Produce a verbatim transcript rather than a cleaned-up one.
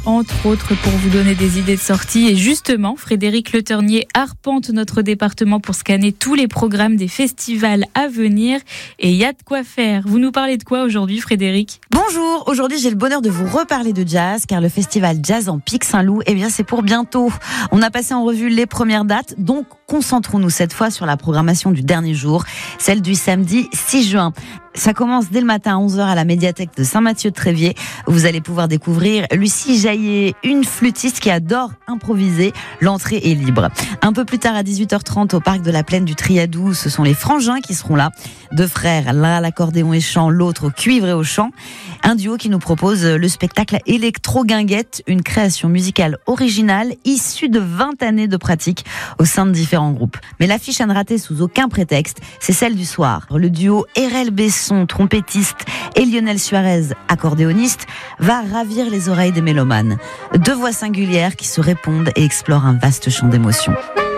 entre autres, pour vous donner des idées de sortie. Et justement, Frédéric Le Ternier arpente notre département pour scanner tous les programmes des festivals à venir. Et il y a de quoi faire. Vous nous parlez de quoi aujourd'hui, Frédéric ? Bonjour, aujourd'hui j'ai le bonheur de vous reparler de jazz, car le festival Jazz en Pic Saint-Loup, eh bien c'est pour bientôt. On a passé en revue les premières dates, donc concentrons-nous cette fois sur la programmation du dernier jour, celle du samedi six juin. Ça commence dès le matin à onze heures à la médiathèque de Saint-Mathieu-de-Tréviers. Vous allez pouvoir découvrir Lucie Jaillet, une flûtiste qui adore improviser. L'entrée est libre. Un peu plus tard à dix-huit heures trente au parc de la Plaine du Triadou, ce sont les Frangins qui seront là. Deux frères, l'un à l'accordéon et chant, l'autre au cuivre et au chant. Un duo qui nous propose le spectacle Électro-Guinguette, une création musicale originale issue de vingt années de pratique au sein de différents groupes. Mais l'affiche à ne rater sous aucun prétexte, c'est celle du soir. Le duo R L Besson, trompettiste, et Lionel Suarez, accordéoniste, va ravir les oreilles des mélomanes. Deux voix singulières qui se répondent et explorent un vaste champ d'émotions.